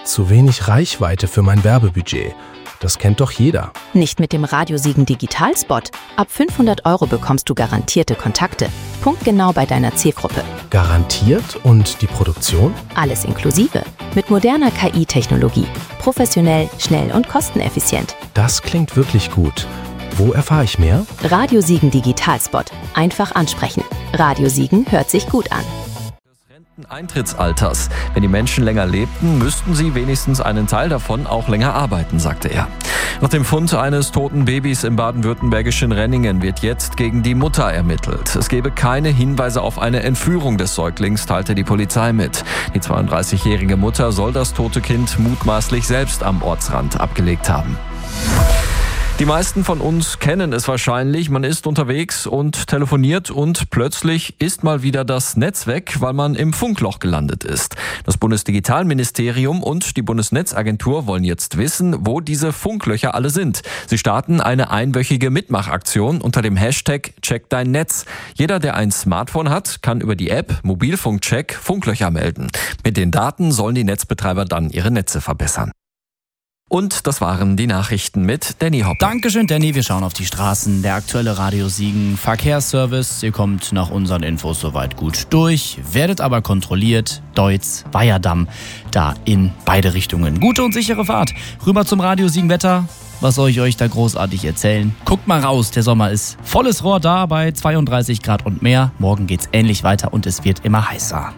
Zu wenig Reichweite für mein Werbebudget. Das kennt doch jeder. Nicht mit dem Radio Siegen Digitalspot. Ab 500 € bekommst du garantierte Kontakte. Punktgenau bei deiner Zielgruppe. Garantiert? Und die Produktion? Alles inklusive. Mit moderner KI-Technologie. Professionell, schnell und kosteneffizient. Das klingt wirklich gut. Wo erfahre ich mehr? Radio Siegen Digitalspot. Einfach ansprechen. Radio Siegen hört sich gut an. Eintrittsalters. Wenn die Menschen länger lebten, müssten sie wenigstens einen Teil davon auch länger arbeiten, sagte er. Nach dem Fund eines toten Babys im baden-württembergischen Renningen wird jetzt gegen die Mutter ermittelt. Es gebe keine Hinweise auf eine Entführung des Säuglings, teilte die Polizei mit. Die 32-jährige Mutter soll das tote Kind mutmaßlich selbst am Ortsrand abgelegt haben. Die meisten von uns kennen es wahrscheinlich, man ist unterwegs und telefoniert und plötzlich ist mal wieder das Netz weg, weil man im Funkloch gelandet ist. Das Bundesdigitalministerium und die Bundesnetzagentur wollen jetzt wissen, wo diese Funklöcher alle sind. Sie starten eine einwöchige Mitmachaktion unter dem Hashtag Check dein Netz. Jeder, der ein Smartphone hat, kann über die App Mobilfunkcheck Funklöcher melden. Mit den Daten sollen die Netzbetreiber dann ihre Netze verbessern. Und das waren die Nachrichten mit Danny Hopp. Dankeschön, Danny. Wir schauen auf die Straßen. Der aktuelle Radio Siegen Verkehrsservice. Ihr kommt nach unseren Infos soweit gut durch, werdet aber kontrolliert. Deutz, Weierdamm, da in beide Richtungen. Gute und sichere Fahrt. Rüber zum Radio Siegen Wetter. Was soll ich euch da großartig erzählen? Guckt mal raus, der Sommer ist volles Rohr da bei 32 Grad und mehr. Morgen geht's ähnlich weiter und es wird immer heißer.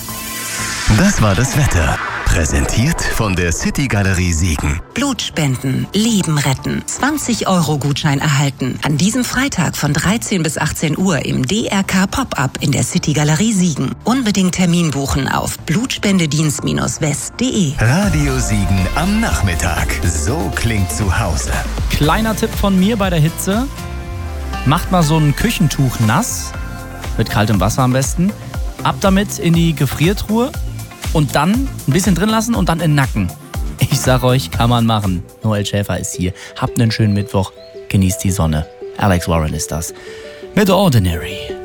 Das war das Wetter. Präsentiert von der City Galerie Siegen. Blutspenden, Leben retten. 20-Euro-Gutschein erhalten. An diesem Freitag von 13 bis 18 Uhr im DRK Pop-Up in der City Galerie Siegen. Unbedingt Termin buchen auf blutspendedienst-west.de. Radio Siegen am Nachmittag. So klingt zu Hause. Kleiner Tipp von mir bei der Hitze. Macht mal so ein Küchentuch nass. Mit kaltem Wasser am besten. Ab damit in die Gefriertruhe. Und dann ein bisschen drin lassen und dann in den Nacken. Ich sag euch, kann man machen. Noel Schäfer ist hier. Habt einen schönen Mittwoch. Genießt die Sonne. Alex Warren ist das. Mit The Ordinary.